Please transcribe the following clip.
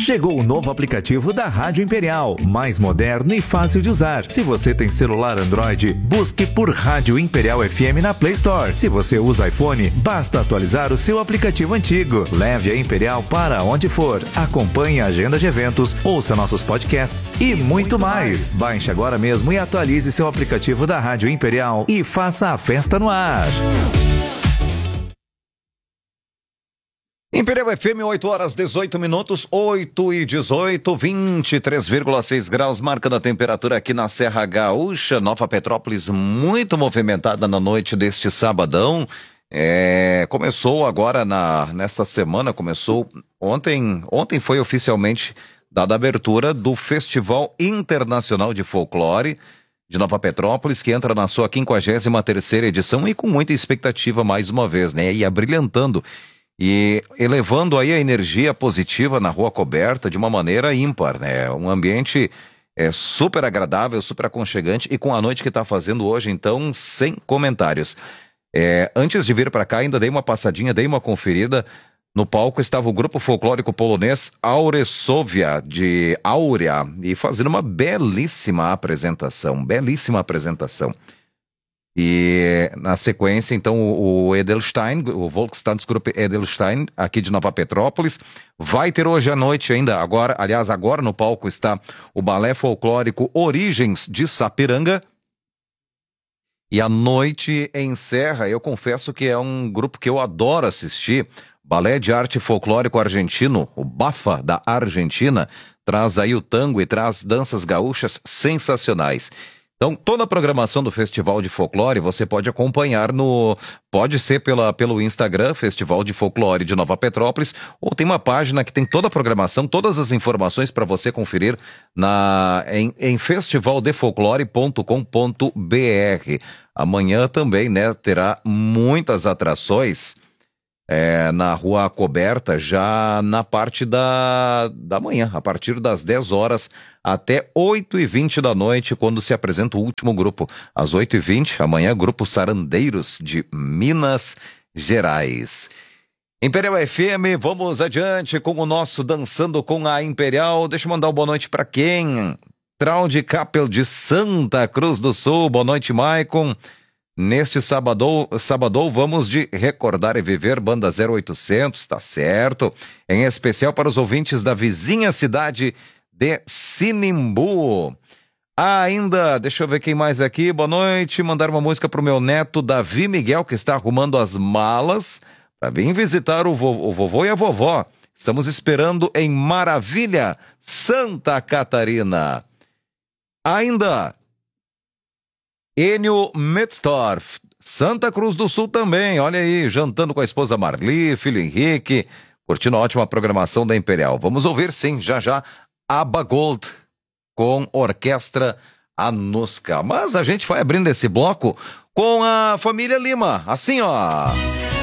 Chegou o novo aplicativo da Rádio Imperial, mais moderno e fácil de usar. Se você tem celular Android, busque por Rádio Imperial FM na Play Store. Se você usa iPhone, basta atualizar o seu aplicativo antigo. Leve a Imperial para onde for. Acompanhe a agenda de eventos, ouça nossos podcasts e muito mais. Baixe agora mesmo e atualize seu aplicativo da Rádio Imperial e faça a festa no ar. Imperial FM, 8 horas 18 minutos, 8 e 18, 23,6 graus, marca da temperatura aqui na Serra Gaúcha. Nova Petrópolis muito movimentada na noite deste sabadão. Começou agora nesta semana, começou ontem foi oficialmente dada a abertura do Festival Internacional de Folclore de Nova Petrópolis, que entra na sua 53ª edição e com muita expectativa mais uma vez, né? E abrilhantando e elevando aí a energia positiva na Rua Coberta de uma maneira ímpar, né? Um ambiente super agradável, super aconchegante e com a noite que está fazendo hoje, então, sem comentários. Antes de vir para cá, ainda dei uma passadinha, dei uma conferida. No palco estava o grupo folclórico polonês Auresovia, de Áurea, e fazendo uma belíssima apresentação. E na sequência, então, o Edelstein, o Volkstanzgruppe Edelstein, aqui de Nova Petrópolis, vai ter hoje à noite ainda, agora no palco está o Balé Folclórico Origens de Sapiranga, e à noite encerra, eu confesso que é um grupo que eu adoro assistir, Balé de Arte Folclórico Argentino, o BAFA da Argentina, traz aí o tango e traz danças gaúchas sensacionais. Então, toda a programação do Festival de Folclore você pode acompanhar pode ser pelo Instagram, Festival de Folclore de Nova Petrópolis, ou tem uma página que tem toda a programação, todas as informações para você conferir em festivaldefolclore.com.br. Amanhã também, né, terá muitas atrações na Rua Coberta, já na parte da manhã, a partir das 10 horas até 8h20 da noite, quando se apresenta o último grupo. Às 8h20, amanhã, Grupo Sarandeiros de Minas Gerais. Imperial FM, vamos adiante com o nosso Dançando com a Imperial. Deixa eu mandar uma boa noite para quem? Traude Capel de Santa Cruz do Sul, boa noite, Maicon. Neste sábado vamos de Recordar e Viver, Banda 0800, tá certo? Em especial para os ouvintes da vizinha cidade de Sinimbu. Ainda, deixa eu ver quem mais aqui, boa noite, mandar uma música pro meu neto Davi Miguel, que está arrumando as malas para vir visitar o vovô e a vovó. Estamos esperando em Maravilha, Santa Catarina. Ainda... Enio Metzdorf, Santa Cruz do Sul também, olha aí, jantando com a esposa Marli, filho Henrique, curtindo a ótima programação da Imperial. Vamos ouvir sim, já, Abba Gold, com Orquestra Anuska. Mas a gente vai abrindo esse bloco com a família Lima, assim ó...